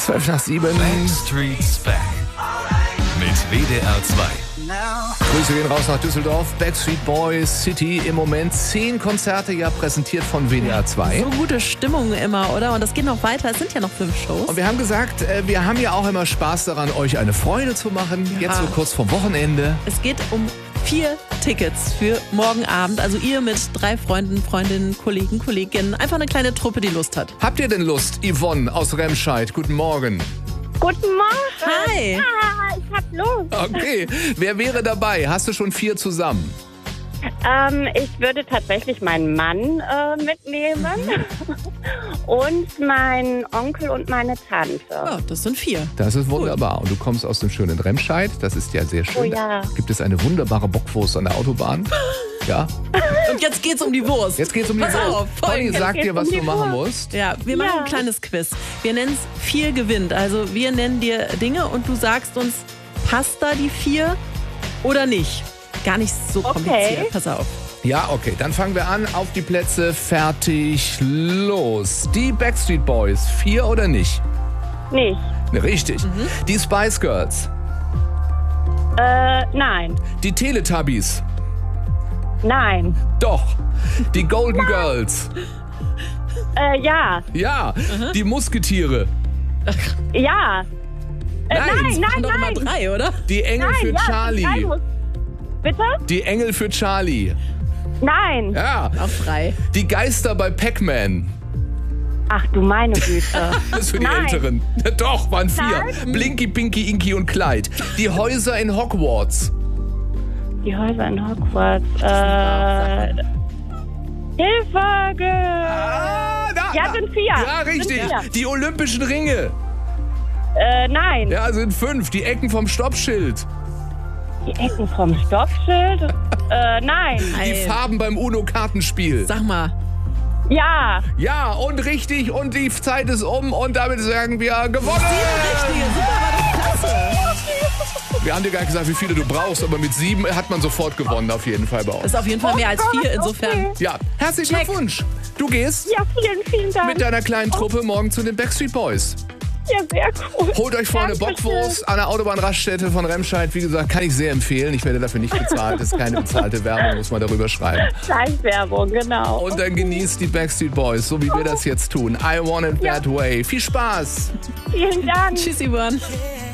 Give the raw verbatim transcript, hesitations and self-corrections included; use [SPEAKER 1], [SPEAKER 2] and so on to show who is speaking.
[SPEAKER 1] zwölf nach sieben.
[SPEAKER 2] Backstreet's Back. Mit W D R zwei.
[SPEAKER 1] Grüße gehen raus nach Düsseldorf. Backstreet Boys City im Moment zehn Konzerte, ja präsentiert von W D R zwei.
[SPEAKER 3] So gute Stimmung immer, oder? Und das geht noch weiter. Es sind ja noch fünf Shows.
[SPEAKER 1] Und wir haben gesagt, äh, wir haben ja auch immer Spaß daran, euch eine Freude zu machen.
[SPEAKER 3] Ja.
[SPEAKER 1] Jetzt so kurz vorm Wochenende.
[SPEAKER 3] Es geht um vier Tickets für morgen Abend. Also ihr mit drei Freunden, Freundinnen, Kollegen, Kolleginnen. Einfach eine kleine Truppe, die Lust hat.
[SPEAKER 1] Habt ihr denn Lust? Yvonne aus Remscheid, guten Morgen.
[SPEAKER 4] Guten Morgen.
[SPEAKER 3] Hi.
[SPEAKER 4] Ja, ich hab Lust.
[SPEAKER 1] Okay, wer wäre dabei? Hast du schon vier zusammen?
[SPEAKER 4] Ähm, ich würde tatsächlich meinen Mann äh, mitnehmen und meinen Onkel und meine Tante.
[SPEAKER 3] Ja, das sind vier.
[SPEAKER 1] Das ist wunderbar. Und du kommst aus dem schönen Remscheid. Das ist ja sehr schön.
[SPEAKER 4] Oh ja.
[SPEAKER 1] Gibt es eine wunderbare Bockwurst an der Autobahn? Ja.
[SPEAKER 3] Und jetzt geht's um die Wurst.
[SPEAKER 1] Jetzt geht's um die
[SPEAKER 3] Pass
[SPEAKER 1] Wurst.
[SPEAKER 3] auf,
[SPEAKER 1] Conny,
[SPEAKER 3] folgendes.
[SPEAKER 1] sag
[SPEAKER 4] geht's
[SPEAKER 1] dir, was
[SPEAKER 4] um
[SPEAKER 1] du
[SPEAKER 4] die
[SPEAKER 1] machen
[SPEAKER 4] Wurst.
[SPEAKER 1] musst.
[SPEAKER 3] Ja, wir machen
[SPEAKER 4] Ja.
[SPEAKER 3] ein kleines Quiz. Wir nennen es vier gewinnt. Also wir nennen dir Dinge und du sagst uns, passt da die vier oder nicht? Gar nicht so
[SPEAKER 4] Okay.
[SPEAKER 3] kompliziert. Pass auf.
[SPEAKER 1] Ja, okay, dann fangen wir an. Auf die Plätze, fertig, los. Die Backstreet Boys, vier oder nicht?
[SPEAKER 4] Nicht.
[SPEAKER 1] Richtig. Die Spice Girls,
[SPEAKER 4] Äh, nein.
[SPEAKER 1] die Teletubbies,
[SPEAKER 4] Nein.
[SPEAKER 1] doch. Die Golden Girls,
[SPEAKER 4] Äh, ja.
[SPEAKER 1] ja. Die Musketiere,
[SPEAKER 4] Ja. Äh,
[SPEAKER 1] Nein,
[SPEAKER 4] nein,
[SPEAKER 1] es
[SPEAKER 3] Sind
[SPEAKER 4] nein,
[SPEAKER 3] doch immer
[SPEAKER 4] nein.
[SPEAKER 3] drei, oder?
[SPEAKER 1] die Engel
[SPEAKER 4] Nein,
[SPEAKER 1] für
[SPEAKER 4] ja, drei
[SPEAKER 1] Charlie,
[SPEAKER 4] muss- Bitte?
[SPEAKER 1] die Engel für Charlie,
[SPEAKER 4] Nein.
[SPEAKER 1] ja.
[SPEAKER 3] Auch drei.
[SPEAKER 1] Die Geister bei Pac-Man,
[SPEAKER 4] Ach du meine Güte.
[SPEAKER 1] das ist für die
[SPEAKER 4] Nein.
[SPEAKER 1] Älteren. Doch, waren vier.
[SPEAKER 4] Nein.
[SPEAKER 1] Blinky, Pinky, Inky und Clyde. Die Häuser in Hogwarts.
[SPEAKER 4] Die Häuser in Hogwarts. Äh, Hilfe! Ge
[SPEAKER 1] Ah, da,
[SPEAKER 4] Ja,
[SPEAKER 1] da.
[SPEAKER 4] sind vier.
[SPEAKER 1] Ja,
[SPEAKER 4] Sind
[SPEAKER 1] richtig.
[SPEAKER 4] vier.
[SPEAKER 1] Die Olympischen Ringe.
[SPEAKER 4] Äh, nein.
[SPEAKER 1] Ja, sind fünf. Die Ecken vom Stoppschild.
[SPEAKER 4] Die Ecken vom Stoppschild? äh, nein.
[SPEAKER 1] Die
[SPEAKER 3] Nein.
[SPEAKER 1] Farben beim UNO-Kartenspiel.
[SPEAKER 3] Sag mal.
[SPEAKER 4] Ja.
[SPEAKER 1] Ja, und richtig. Und die Zeit ist um. Und damit sagen wir gewonnen.
[SPEAKER 3] Richtige, super, war doch klasse.
[SPEAKER 1] Wir haben dir gar nicht gesagt, wie viele du brauchst. Aber mit sieben hat man sofort gewonnen, auf jeden Fall bei
[SPEAKER 3] Das
[SPEAKER 1] uns.
[SPEAKER 3] ist auf jeden Fall mehr als vier, insofern.
[SPEAKER 4] Okay.
[SPEAKER 1] Ja, herzlichen
[SPEAKER 3] Check.
[SPEAKER 1] Glückwunsch. Du gehst
[SPEAKER 4] Ja, vielen, vielen Dank.
[SPEAKER 1] mit deiner kleinen Truppe morgen zu den Backstreet Boys.
[SPEAKER 4] Ja, sehr cool.
[SPEAKER 1] Holt euch vorne
[SPEAKER 4] Dankeschön.
[SPEAKER 1] Bockwurst an der Autobahnraststätte von Remscheid. Wie gesagt, kann ich sehr empfehlen. Ich werde dafür nicht bezahlt. Das ist keine bezahlte Werbung, muss man darüber schreiben.
[SPEAKER 4] Schleichwerbung, genau.
[SPEAKER 1] Und dann genießt die Backstreet Boys, so wie wir das jetzt tun. I want it that way. Viel Spaß!
[SPEAKER 4] Vielen Dank.
[SPEAKER 3] Tschüss, Yvonne.
[SPEAKER 5] Yeah.